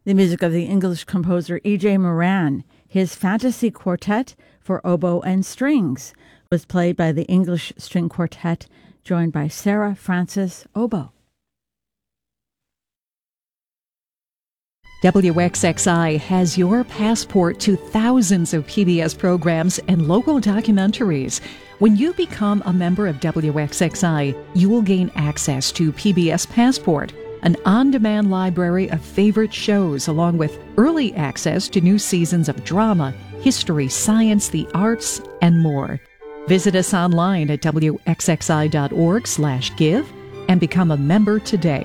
The music of the English composer E.J. Moran. His fantasy quartet for oboe and strings was played by the English String Quartet, joined by Sarah Francis oboe. WXXI has your passport to thousands of PBS programs and local documentaries. When you become a member of WXXI, you will gain access to PBS Passport, an on-demand library of favorite shows, along with early access to new seasons of drama, history, science, the arts, and more. Visit us online at wxxi.org/give and become a member today.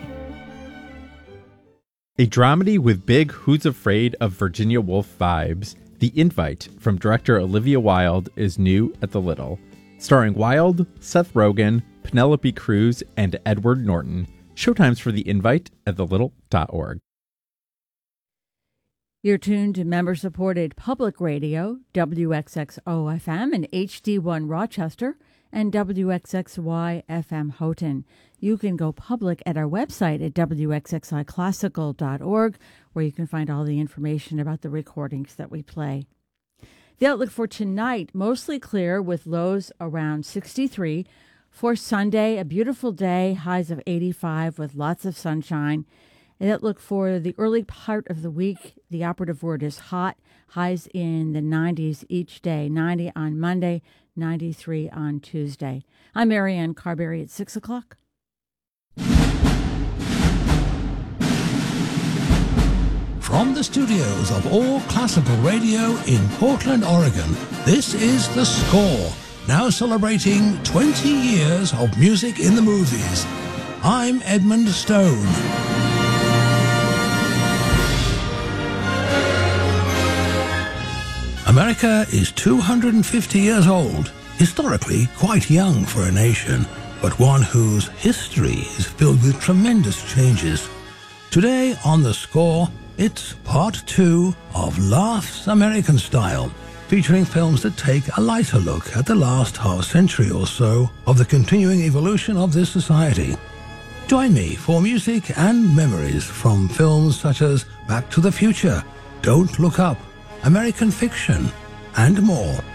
A dramedy with big Who's Afraid of Virginia Woolf vibes, The Invite from director Olivia Wilde is new at the Little. Starring Wilde, Seth Rogen, Penelope Cruz, and Edward Norton. Showtimes for The Invite at thelittle.org. You're tuned to member-supported public radio, WXXO-FM and HD1 Rochester, and WXXY-FM Houghton. You can go public at our website at wxxiclassical.org, where you can find all the information about the recordings that we play. The outlook for tonight, mostly clear with lows around 63. For Sunday, a beautiful day, highs of 85 with lots of sunshine. And outlook for the early part of the week, the operative word is hot, highs in the 90s each day, 90 on Monday, 93 on Tuesday. I'm Marianne Carberry at 6 o'clock. From the studios of All Classical Radio in Portland, Oregon, this is The Score, now celebrating 20 years of music in the movies. I'm Edmund Stone. America is 250 years old, historically quite young for a nation, but one whose history is filled with tremendous changes. Today on The Score, it's part 2 of Laughs American Style, featuring films that take a lighter look at the last half century or so of the continuing evolution of this society. Join me for music and memories from films such as Back to the Future, Don't Look Up, American Fiction, and more.